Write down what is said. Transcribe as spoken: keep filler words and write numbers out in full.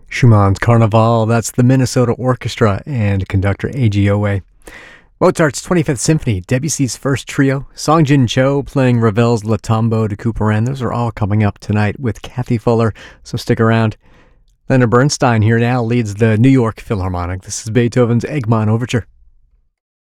Schumann's Carnival, that's the Minnesota Orchestra and conductor Eiji Oe. Mozart's twenty-fifth Symphony, Debussy's First Trio, Song Jin Cho playing Ravel's Le Tombeau de Couperin. Those are all coming up tonight with Kathy Fuller, so stick around. Leonard Bernstein here now leads the New York Philharmonic. This is Beethoven's Egmont Overture.